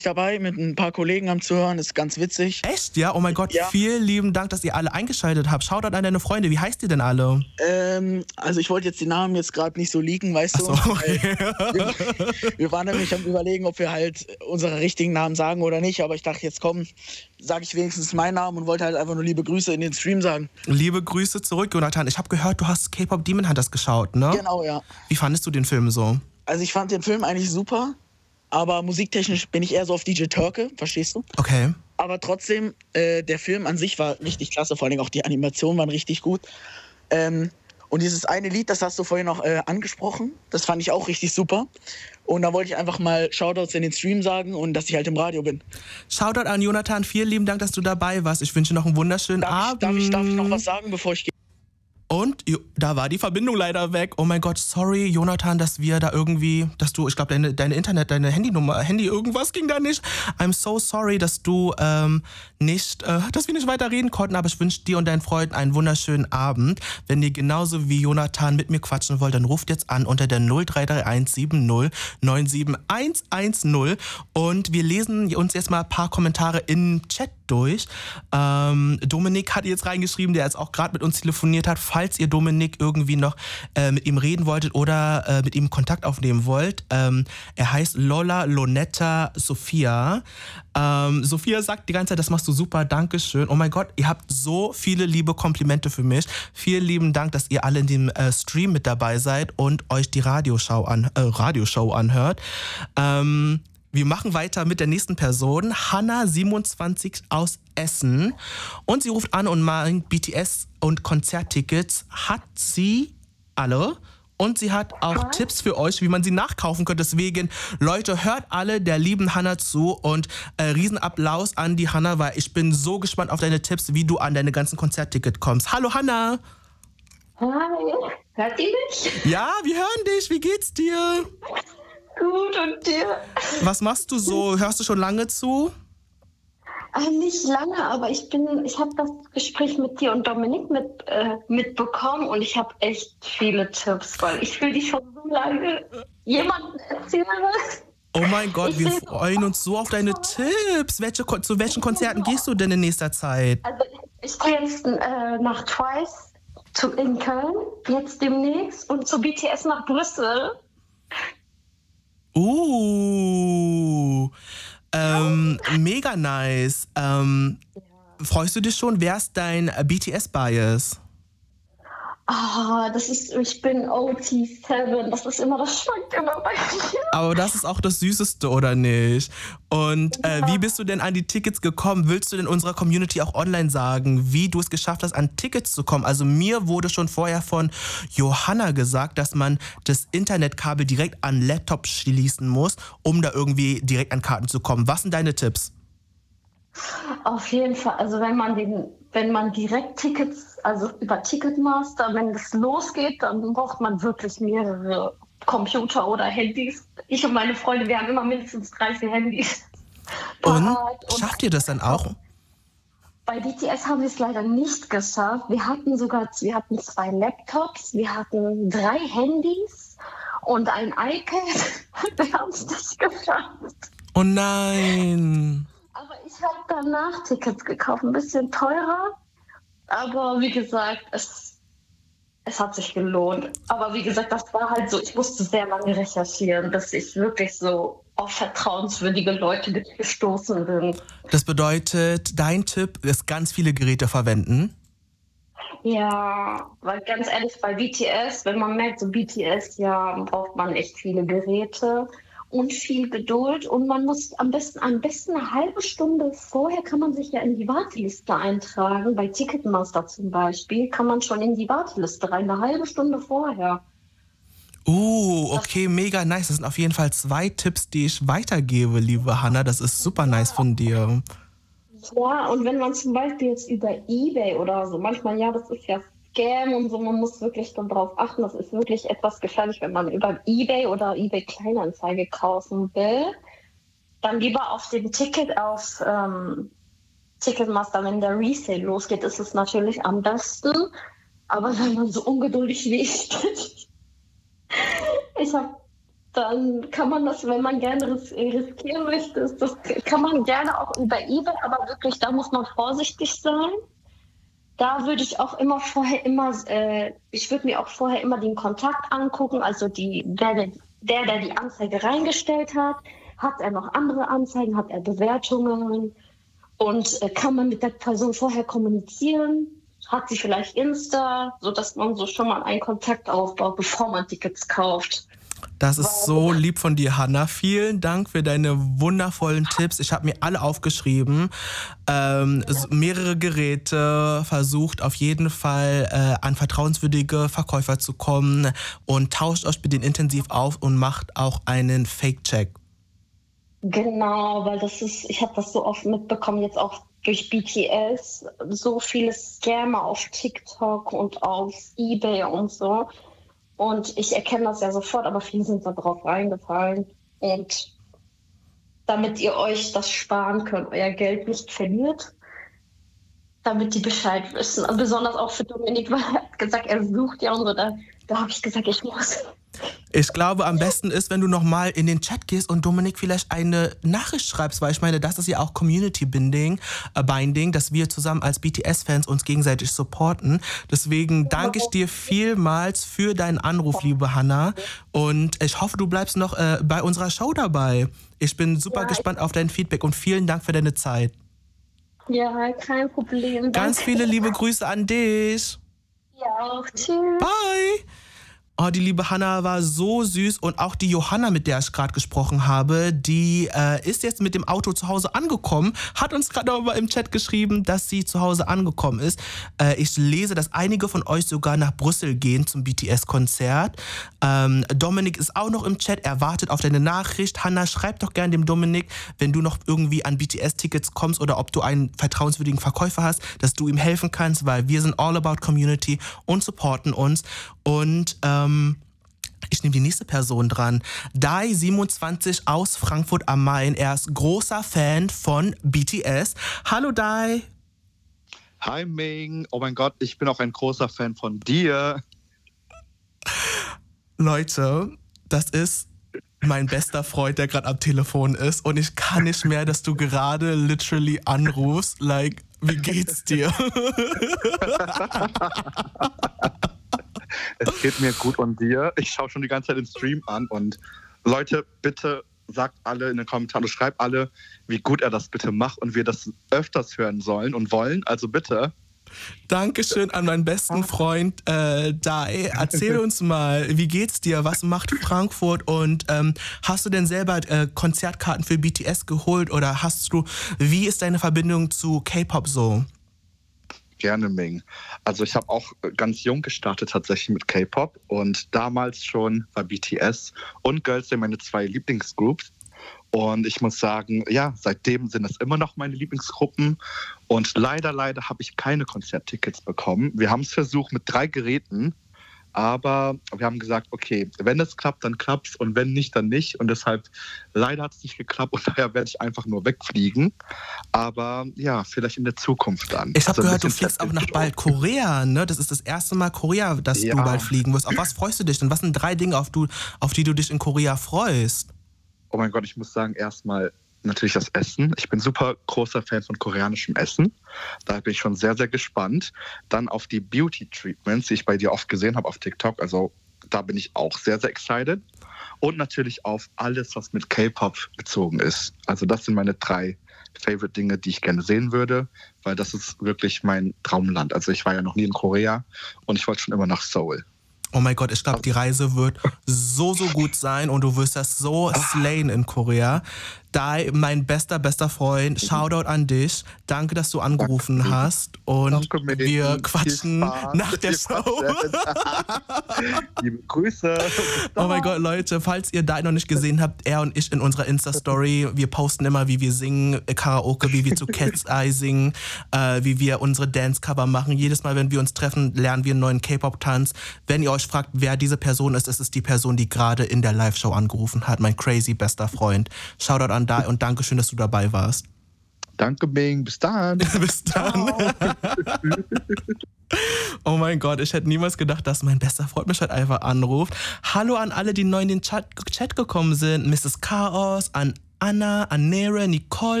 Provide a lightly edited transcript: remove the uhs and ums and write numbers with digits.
dabei mit ein paar Kollegen am Zuhören, ist ganz witzig. Echt? Ja? Oh mein Gott, Ja. vielen lieben Dank, dass ihr alle eingeschaltet habt. Shoutout an deine Freunde. Wie heißt ihr denn alle? Also ich wollte jetzt die Namen jetzt gerade nicht so leaken, weißt du? Ach so, okay. Wir waren nämlich am Überlegen, ob wir halt unsere richtigen Namen sagen oder nicht, aber ich dachte, jetzt komm, sage ich wenigstens meinen Namen und wollte halt einfach nur liebe Grüße in den Stream sagen. Liebe Grüße zurück, Jonathan. Ich habe gehört, du hast K-Pop Demon Hunters geschaut, ne? Genau, ja. Wie fandest du den Film so? Also ich fand den Film eigentlich super, aber musiktechnisch bin ich eher so auf DJ Türke, verstehst du? Okay. Aber trotzdem, der Film an sich war richtig klasse, vor allem auch die Animationen waren richtig gut. Und dieses eine Lied, das hast du vorhin noch angesprochen, das fand ich auch richtig super. Und da wollte ich einfach mal Shoutouts in den Stream sagen und dass ich halt im Radio bin. Shoutout an Jonathan, vielen lieben Dank, dass du dabei warst. Ich wünsche noch einen wunderschönen Abend. Darf ich noch was sagen, bevor ich gehe? Und da war die Verbindung leider weg. Oh mein Gott, sorry, Jonathan, dass wir da irgendwie, dass du, ich glaube, deine Internet, deine Handynummer, Handy, irgendwas ging da nicht. I'm so sorry, dass du dass wir nicht weiter reden konnten, aber ich wünsche dir und deinen Freunden einen wunderschönen Abend. Wenn ihr genauso wie Jonathan mit mir quatschen wollt, dann ruft jetzt an unter der 0331 70 97110 und wir lesen uns jetzt mal ein paar Kommentare im Chat durch. Dominik hat jetzt reingeschrieben, der jetzt auch gerade mit uns telefoniert hat. Falls ihr Dominik irgendwie noch mit ihm reden wolltet oder mit ihm Kontakt aufnehmen wollt. Er heißt Lola Lonetta Sophia. Sophia sagt die ganze Zeit, das machst du super, Dankeschön. Oh mein Gott, ihr habt so viele liebe Komplimente für mich. Vielen lieben Dank, dass ihr alle in dem Stream mit dabei seid und euch die Radioshow anhört. Wir machen weiter mit der nächsten Person, Hanna 27 aus Essen. Und sie ruft an und meint, BTS und Konzerttickets hat sie alle. Und sie hat auch Tipps für euch, wie man sie nachkaufen könnte. Deswegen, Leute, hört alle der lieben Hanna zu und Riesenapplaus an die Hanna, weil ich bin so gespannt auf deine Tipps, wie du an deine ganzen Konzerttickets kommst. Hallo Hanna! Hi, hört ihr mich? Ja, wir hören dich. Wie geht's dir? Gut, und dir? Was machst du so? Hörst du schon lange zu? Nicht lange, aber ich habe das Gespräch mit dir und Dominik mitbekommen und ich habe echt viele Tipps, weil ich will dich schon so lange jemandem erzählen. Oh mein Gott, wir freuen uns so auf deine Tipps. Zu welchen Konzerten gehst du denn in nächster Zeit? Also ich gehe jetzt nach Twice in Köln, jetzt demnächst, und zu BTS nach Brüssel. Mega nice. Freust du dich schon? Wer ist dein BTS-Bias? Ich bin OT7, das ist immer, das schwankt immer bei mir. Aber das ist auch das Süßeste, oder nicht? Und wie bist du denn an die Tickets gekommen? Willst du denn unserer Community auch online sagen, wie du es geschafft hast, an Tickets zu kommen? Also mir wurde schon vorher von Johanna gesagt, dass man das Internetkabel direkt an Laptop schließen muss, um da irgendwie direkt an Karten zu kommen. Was sind deine Tipps? Auf jeden Fall, also wenn man direkt Tickets, also über Ticketmaster, wenn das losgeht, dann braucht man wirklich mehrere Computer oder Handys. Ich und meine Freunde, wir haben immer mindestens 30 Handys. Und schafft ihr das dann auch? Bei BTS haben wir es leider nicht geschafft. Wir hatten 2 Laptops, wir hatten 3 Handys und ein iPad. Wir haben es nicht geschafft. Oh nein! Aber ich habe danach Tickets gekauft, ein bisschen teurer. Aber wie gesagt, es hat sich gelohnt. Aber wie gesagt, das war halt so, ich musste sehr lange recherchieren, bis ich wirklich so auf vertrauenswürdige Leute gestoßen bin. Das bedeutet, dein Tipp ist, ganz viele Geräte verwenden? Ja, weil ganz ehrlich, bei BTS, wenn man merkt, so BTS, ja, braucht man echt viele Geräte und viel Geduld, und man muss am besten eine halbe Stunde vorher kann man sich ja in die Warteliste eintragen. Bei Ticketmaster zum Beispiel kann man schon in die Warteliste rein, eine halbe Stunde vorher. Okay, mega nice. Das sind auf jeden Fall 2 Tipps, die ich weitergebe, liebe Hanna. Das ist super nice von dir. Ja, und wenn man zum Beispiel jetzt über eBay oder so, manchmal, ja, das ist ja Scam und so, man muss wirklich dann drauf achten, das ist wirklich etwas gefährlich, wenn man über eBay oder eBay Kleinanzeige kaufen will, dann lieber auf dem Ticket auf Ticketmaster, wenn der Resale losgeht, ist es natürlich am besten, aber wenn man so ungeduldig wie ich bin, ich habe dann kann man das, wenn man gerne riskieren möchte, das kann man gerne auch über eBay, aber wirklich, da muss man vorsichtig sein. Da würde ich auch immer ich würde mir auch vorher immer den Kontakt angucken, also der die Anzeige reingestellt hat. Hat er noch andere Anzeigen, hat er Bewertungen und kann man mit der Person vorher kommunizieren? Hat sie vielleicht Insta, sodass man so schon mal einen Kontakt aufbaut, bevor man Tickets kauft. Das ist so lieb von dir, Hannah. Vielen Dank für deine wundervollen Tipps. Ich habe mir alle aufgeschrieben. Mehrere Geräte, versucht auf jeden Fall an vertrauenswürdige Verkäufer zu kommen und tauscht euch mit denen intensiv auf und macht auch einen Fake-Check. Genau, weil ich habe das so oft mitbekommen, jetzt auch durch BTS, so viele Scammer auf TikTok und auf eBay und so. Und ich erkenne das ja sofort, aber viele sind da drauf reingefallen. Und damit ihr euch das sparen könnt, euer Geld nicht verliert, damit die Bescheid wissen. Und besonders auch für Dominik, weil er hat gesagt, er sucht ja und so. Da habe ich gesagt, ich muss. Ich glaube, am besten ist, wenn du nochmal in den Chat gehst und Dominik vielleicht eine Nachricht schreibst, weil ich meine, das ist ja auch Community-Binding, dass wir zusammen als BTS-Fans uns gegenseitig supporten. Deswegen danke ich dir vielmals für deinen Anruf, liebe Hannah. Und ich hoffe, du bleibst noch bei unserer Show dabei. Ich bin super gespannt auf dein Feedback und vielen Dank für deine Zeit. Ja, kein Problem. Ganz viele liebe Grüße an dich. Ja, auch. Tschüss. Bye. Oh, die liebe Hannah war so süß und auch die Johanna, mit der ich gerade gesprochen habe, die ist jetzt mit dem Auto zu Hause angekommen, hat uns gerade aber im Chat geschrieben, dass sie zu Hause angekommen ist. Ich lese, dass einige von euch sogar nach Brüssel gehen zum BTS-Konzert. Dominik ist auch noch im Chat, er wartet auf deine Nachricht. Hannah, schreib doch gerne dem Dominik, wenn du noch irgendwie an BTS-Tickets kommst oder ob du einen vertrauenswürdigen Verkäufer hast, dass du ihm helfen kannst, weil wir sind all about Community und supporten uns. Und ich nehme die nächste Person dran. Dai27 aus Frankfurt am Main. Er ist großer Fan von BTS. Hallo Dai. Hi Ming. Oh mein Gott, ich bin auch ein großer Fan von dir. Leute, das ist mein bester Freund, der gerade am Telefon ist. Und ich kann nicht mehr, dass du gerade literally anrufst. Like, wie geht's dir? Es geht mir gut und dir. Ich schaue schon die ganze Zeit den Stream an und Leute, bitte sagt alle in den Kommentaren, schreibt alle, wie gut er das bitte macht und wir das öfters hören sollen und wollen. Also bitte. Dankeschön an meinen besten Freund Dai. Erzähl uns mal, wie geht's dir? Was macht Frankfurt? Und hast du denn selber Konzertkarten für BTS geholt oder wie ist deine Verbindung zu K-Pop so? Gerne, Ming. Also ich habe auch ganz jung gestartet tatsächlich mit K-Pop und damals schon war BTS und Girls Day meine zwei Lieblingsgroups. Und ich muss sagen, ja, seitdem sind das immer noch meine Lieblingsgruppen. Und leider habe ich keine Konzerttickets bekommen. Wir haben es versucht mit 3 Geräten. Aber wir haben gesagt, okay, wenn es klappt, dann klappt's und wenn nicht, dann nicht. Und deshalb, leider hat es nicht geklappt und daher werde ich einfach nur wegfliegen. Aber ja, vielleicht in der Zukunft dann. Ich habe gehört, du fliegst auch nach bald Korea, ne? Das ist das erste Mal Korea, dass du bald fliegen wirst. Auf was freust du dich denn? Was sind 3 Dinge, auf die du dich in Korea freust? Oh mein Gott, ich muss sagen, erstmal natürlich das Essen. Ich bin super großer Fan von koreanischem Essen. Da bin ich schon sehr, sehr gespannt. Dann auf die Beauty-Treatments, die ich bei dir oft gesehen habe auf TikTok. Also da bin ich auch sehr, sehr excited. Und natürlich auf alles, was mit K-Pop bezogen ist. Also das sind meine 3 Favorite-Dinge, die ich gerne sehen würde, weil das ist wirklich mein Traumland. Also ich war ja noch nie in Korea und ich wollte schon immer nach Seoul. Oh mein Gott, ich glaube, die Reise wird so gut sein und du wirst das so slayen in Korea. Dai, mein bester Freund, Shoutout an dich. Danke, dass du angerufen hast und wir quatschen nach der Show. Liebe Grüße. Oh mein Gott, Leute, falls ihr Dai noch nicht gesehen habt, er und ich in unserer Insta-Story, wir posten immer, wie wir singen, Karaoke, wie wir zu Cat's Eye singen, wie wir unsere Dance-Cover machen. Jedes Mal, wenn wir uns treffen, lernen wir einen neuen K-Pop-Tanz. Wenn ihr euch fragt, wer diese Person ist, es ist die Person, die gerade in der Live-Show angerufen hat. Mein crazy bester Freund. Shoutout an Dai und Dankeschön, dass du dabei warst. Danke, Bing. Bis dann. Bis dann. Oh mein Gott, ich hätte niemals gedacht, dass mein bester Freund mich halt einfach anruft. Hallo an alle, die neu in den Chat gekommen sind. Mrs. Chaos, an Anna, an Nere, Nicole,